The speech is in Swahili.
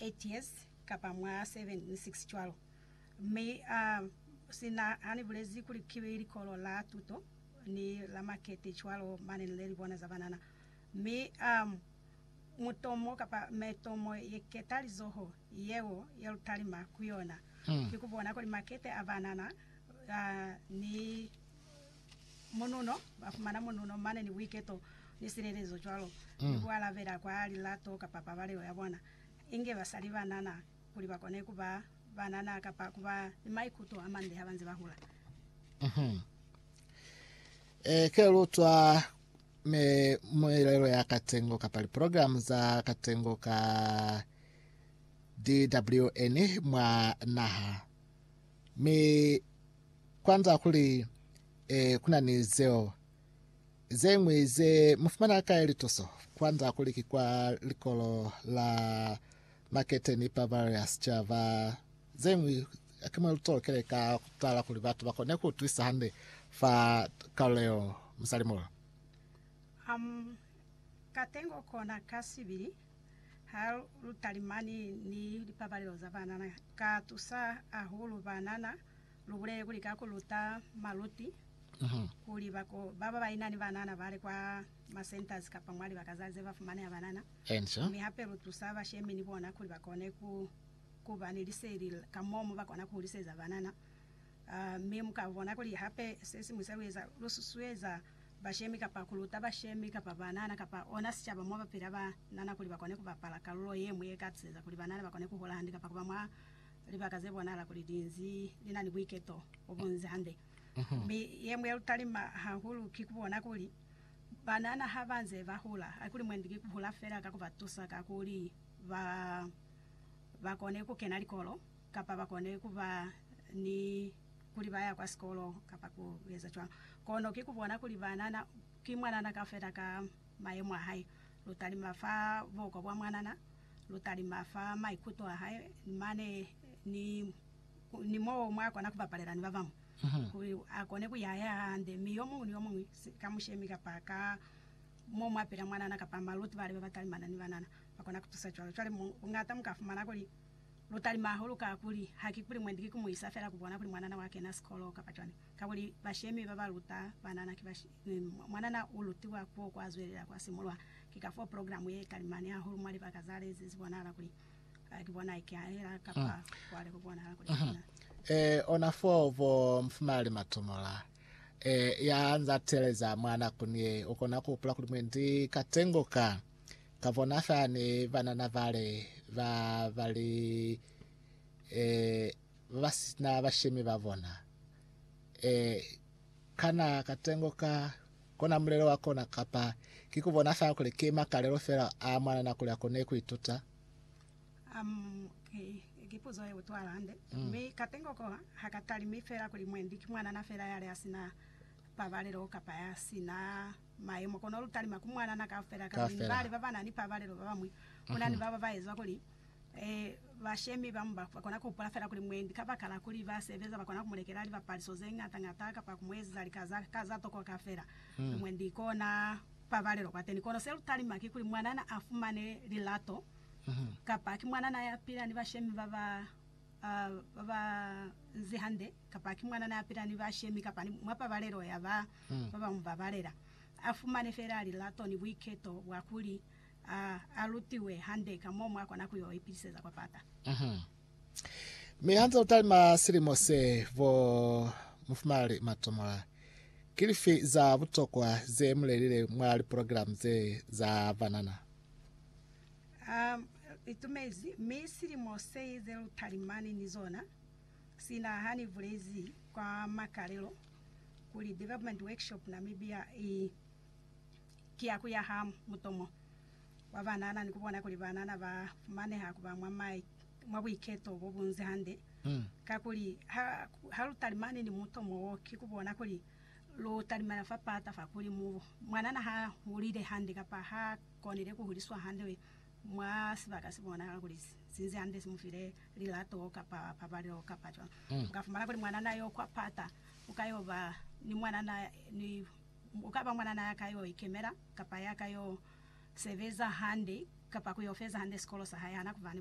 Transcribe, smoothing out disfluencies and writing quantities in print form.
8 years kapa mwa 76 chwalo me sina hani bulezi kuli kiwili kolo la tuto ni la makete chwalo mane leri bona za banana me mutomo kapa metomo yeketali zoho yewo yelutalima kuyona kikubona ko makete abanana ni monuno bafumana monuno mane ni wiketo ni sirerezo chwalo wala vera kwa lilato kapa pavale yabona inge basali banana kuli bakone kuba banana kapa kuba maikuto amande habanze bahula kelutwa me mwelelo ya katengo kapali program za katengo ka DWN mwa naha me kwanza kuli kuna ni zeo zemwe ze mfumana ka elitoso kwanza kuli kikwa likolo la market ni pavarious chava zemwe akama lutokele ka kutala kuli batu bakone ku twisa hande fa kaleo msalimolo katengo kona kasibiri hal lutalimani ni lipabalelo za banana katusa ahulu banana lubule kuli kakuluta maluti kuli bako baba bainani banana bale kwa ma centers kapa mwali bakazaze bafumane banana enso mi hape lutusa bashemi ni bona kuli bakone ku kubaniliseril kamomo bakona kuliseza banana mi mukavona kuli hape sesi musaweza lususweza bashemi kapa kuluta bashemi kapa banana kapa ona sichaba mwa bapira ba nana kuli bakone kubapala kalulo yemwe katseza kuli banana bakone kuhola handi kapa kuba mwa libakaze bona la kuli dinzi linani wiketo obunzi hande mi yemwe utalima hahulu kikubona kuli banana habanze bahula akuli mwendiki kuhula fera kakubatusa kakuli bakone kukenali kolo kapa bakone kuba ni kuli baya kwa skolo kapa kuweza chwa kono kikubona kuli banana kimwanana kafera ka mayemwa hai lutalima fa boko bwa mwanana lutalima fa maikuto hai mane ni mo mwako nakubapalera ni bavamu akone kuyaya ande miyomu ni yomu kamushemi kapa ka mo mwapira mwanana kapa maluti bale batalima ni banana bakona kutusa chwa chwa ngata mukafumana kuli lutalima holuka kuli hakikuli mwendiki kumuisa fera kubona kuli mwanana wake na skolo kapachani kabuli bashemi baba luta banana kibashi mwanana ulutiwa kwa azwelera kwa simulwa kikafo program ye kalimani ahulu mwali bakazale zizibona la kuli akibona ikiaera kapa kwale kubona la kuli ona fovo mfumali matomola yaanza teleza mwana kunie ukona kupula kuli mwendi katengo ka kavona fane banana vale vali vasina bashemi bavona kana katengo ka kona mulelo wako na kapa kikubona fa kule kema kalero fera amwana na kule akone kuituta kipuzo ye utwala ande mi katengo ko hakatali mi fera kuli mwendi kimwana na fera yale asina pavalero kapa yasina mayemo kono lutali makumwana na kafera kabali baba nani pavalero baba mwi unani baba baezwa kuli bashemi bamba bakona kupula fera kuli mwendi kaba kala kuli baseveza bakona kumulekera ali bapaliso zenga tangataka pa kumwezi zali kaza toko kafera mwendi kona pavalero kwateni kono selutali maki kuli mwana na afumane lilato kapa kimwana na yapira ni bashemi baba baba zihande kapa kimwana na yapira ni bashemi kapa ni mwapa valero ya baba mbavalera afumane ferali lato ni wiketo wakuli alutiwe hande kamo mwako na kuyo ipiseza kwa pata mianza utalima sirimose vo mfumali matomola kilifi za butokwa ze mulelile mwali program ze za banana itumezi misiri mose ze utalimani nizona sina hani vulezi kwa makalelo kuli development workshop Namibia kia kuya ham mutomo wa banana nikubona kuli banana ba mane hakuba mwa wiketo bobunze hande kakuli halutalimani ni mutomo kikubona kuli lo talimana fa pata fa kuli mu mwanana ha hulide hande kapa ha konile kuhuliswa hande we mwa sibaka sibona kuli sinze hande simufire lilato kapa pabalio kapa chwa ngafumana kuli mwanana yo kwa pata ukayoba ni mwanana ni ukaba mwanana yakayo ikemera kapa yakayo seveza hande kapa kuyofeza hande skolo sahaya na kuvani